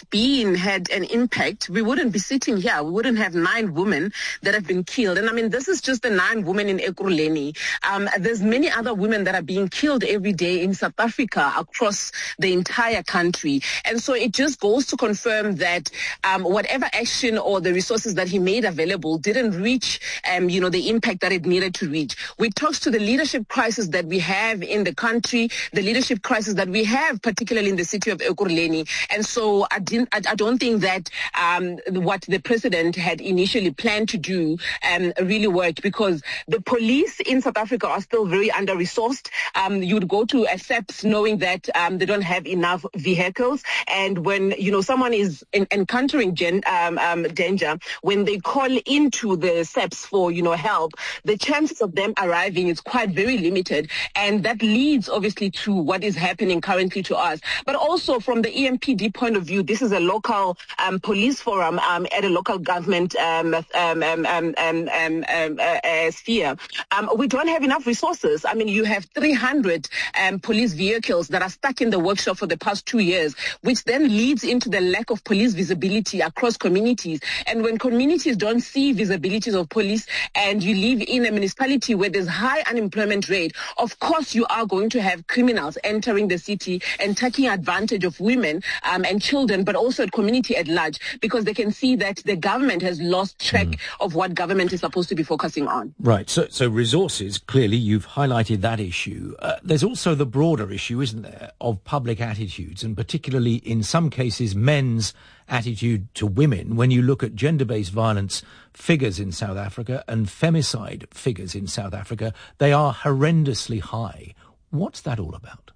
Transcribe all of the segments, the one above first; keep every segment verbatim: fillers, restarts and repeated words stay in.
been had an impact, we wouldn't be sitting here. We wouldn't have nine women that have been killed. And I mean, this is just the nine women in Ekurhuleni. Um, there's many other women that are being killed every day in South Africa across the entire country. And so it just goes to confirm that um, whatever action or the resources that he made available didn't reach, um, you know, the impact that it needed to reach. We talked to the leadership crisis that we have in the country, the leadership crisis that we have, particularly in the city of Ekurhuleni. And so I didn't, I, I don't think that um, what the president had initially planned to do um, really worked, because the police in South Africa are still very under-resourced. Um, you would go to a S A P S knowing that um, they don't have enough vehicles. And when, you know, someone is in, encountering gen, um, um, danger, when they call into the S A P S for, you know, help, the chances of them arriving is quite very limited. And that leads, obviously, to what is happening currently to us. But also from the E M P D point of view, this is a local um, police forum um, at a local government um, um, um, um, um, um, um, uh, uh, sphere. Um, we don't have enough resources. I mean, you have three hundred um, police vehicles that are stuck in the workshop for the past two years, which then leads into the lack of police visibility across communities. And when communities don't see visibilities of police, and you live in a municipality where there's high unemployment rate, of course you are going to have criminals entering the city and taking advantage of women um, and children, but also the community at large, because they can see that the government has lost track mm. of what government is supposed to be focusing on. Right. So, so resources, clearly you've highlighted that issue. Uh, there's also the broader issue, isn't there, of public attitudes, and particularly in some cases men's attitude to women. When you look at gender-based violence figures in South Africa and femicide figures in South Africa, they are horrendously high. What's that all about?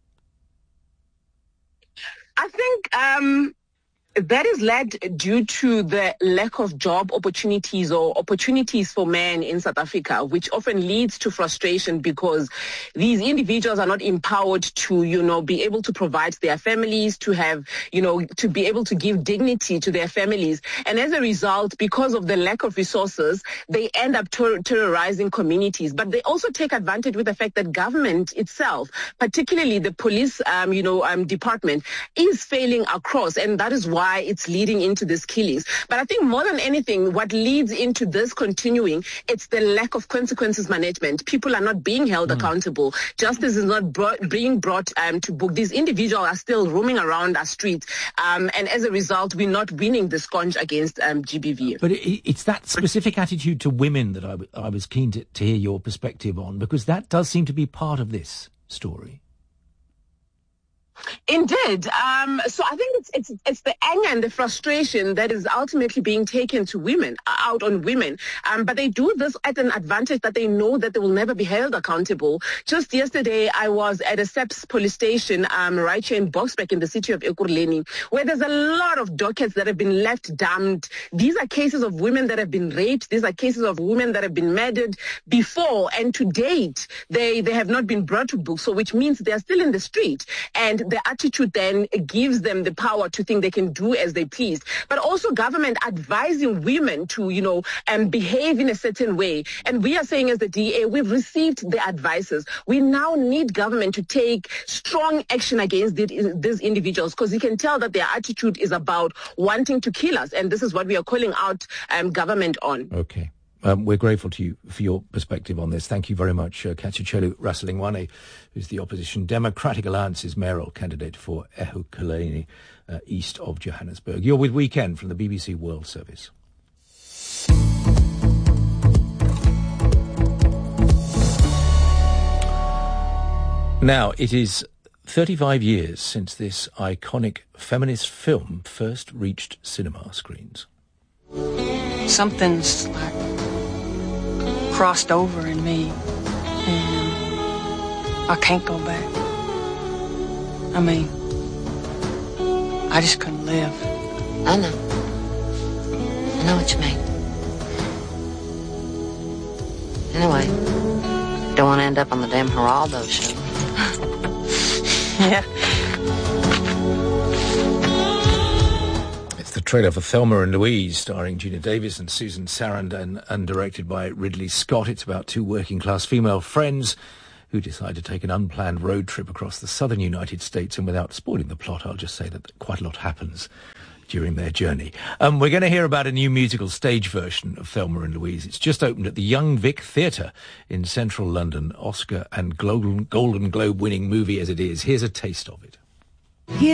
I think um, that is led due to the lack of job opportunities or opportunities for men in South Africa, which often leads to frustration because these individuals are not empowered to, you know, be able to provide their families, to have, you know, to be able to give dignity to their families. And as a result, because of the lack of resources, they end up ter- terrorizing communities. But they also take advantage with the fact that government itself, particularly the police, um, you know, um, department, is failing across. And that is why it's leading into these killings. But I think more than anything, what leads into this continuing, it's the lack of consequences management. People are not being held mm. accountable. Justice is not brought, being brought um, to book. These individuals are still roaming around our streets. Um, and as a result, we're not winning the sconge against um, G B V. But it, it's that specific attitude to women that I, w- I was keen to, to hear your perspective on, because that does seem to be part of this story. Indeed. Um, so I think it's, it's it's the anger and the frustration that is ultimately being taken to women, out on women. Um, but they do this at an advantage that they know that they will never be held accountable. Just yesterday, I was at a S A P S police station um, right here in Boksburg in the city of Ekurhuleni, where there's a lot of dockets that have been left damned. These are cases of women that have been raped. These are cases of women that have been murdered before. And to date, they, they have not been brought to book. So which means they're still in the street. And the attitude then gives them the power to think they can do as they please. But also government advising women to, you know, um, behave in a certain way. And we are saying as the D A, we've received the advices. We now need government to take strong action against the, these individuals, because you can tell that their attitude is about wanting to kill us. And this is what we are calling out um, government on. Okay. Um, we're grateful to you for your perspective on this. Thank you very much, uh, Katshishelo Raselingwane, who's the opposition Democratic Alliance's mayoral candidate for Ekurhuleni, uh, east of Johannesburg. You're with Weekend from the B B C World Service. Now, it is thirty-five years since this iconic feminist film first reached cinema screens. Something's like crossed over in me, and I can't go back. I mean, I just couldn't live. I know. I know what you mean. Anyway, don't want to end up on the damn Geraldo show. Yeah. The trailer for Thelma and Louise, starring Gina Davis and Susan Sarandon, and directed by Ridley Scott. It's about two working-class female friends who decide to take an unplanned road trip across the southern United States. And without spoiling the plot, I'll just say that quite a lot happens during their journey. Um, we're going to hear about a new musical stage version of Thelma and Louise. It's just opened at the Young Vic Theatre in central London. Oscar and Golden, Golden Globe winning movie as it is. Here's a taste of it. Here